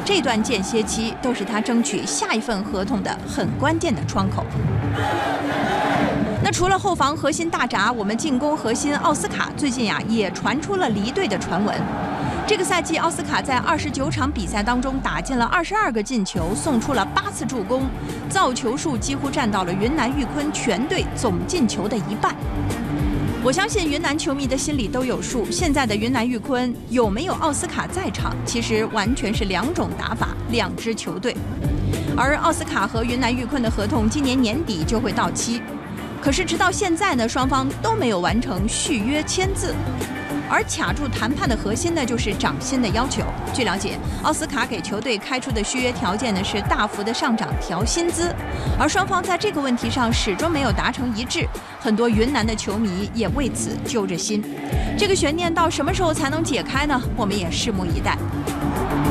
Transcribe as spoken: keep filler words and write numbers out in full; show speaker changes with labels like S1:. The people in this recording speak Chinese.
S1: 这段间歇期都是他争取下一份合同的很关键的窗口。那除了后防核心大闸，我们进攻核心奥斯卡最近呀也传出了离队的传闻。这个赛季，奥斯卡在二十九场比赛当中打进了二十二个进球，送出了八次助攻，造球数几乎占到了云南玉坤全队总进球的一半。我相信云南球迷的心里都有数，现在的云南玉坤有没有奥斯卡在场，其实完全是两种打法，两支球队。而奥斯卡和云南玉坤的合同今年年底就会到期，可是直到现在呢，双方都没有完成续约签字。而卡住谈判的核心呢，就是涨薪的要求。据了解，奥斯卡给球队开出的续约条件呢是大幅的上涨调薪资，而双方在这个问题上始终没有达成一致，很多云南的球迷也为此揪着心。这个悬念到什么时候才能解开呢？我们也拭目以待。